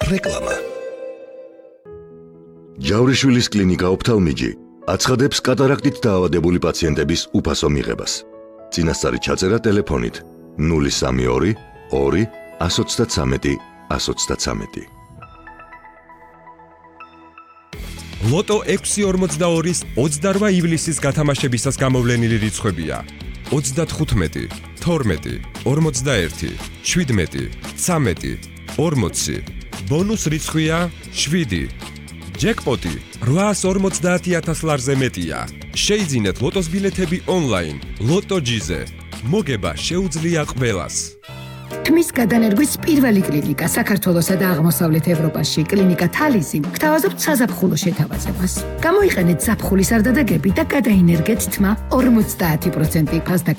რეკლამა. ჯავრიშვილის კლინიკა ოფთალმიჯი აცხადებს კატარაქტით დაავადებული პაციენტების უფასო მიღებას. წინასწარი ჩაწერა ტელეფონით 032 2 133 133. ლოტო 642-ის 28 ივლისის გათამაშებისას გამოვლენილი რიცხვებია: 35, 12, 41, 17, 13, 40. ბონუს რიცხვია 7. ჯეკპოტი 850,000 ლარზე მეტია. შეიძინეთ ლოტოს ბილეთები ონლაინ ლოტოჯიზე. მოგება შეუძლია ყველას. თმის გადანერგვის პირველი კლინიკა საქართველოსა და აღმოსავლეთ ევროპაში, კლინიკა თალისი, გთავაზობთ საზაფხულო შეთავაზებას. გამოიყენეთ ზაფხულის არდადეგები და გადაინერგეთ თმა 50% ფასდა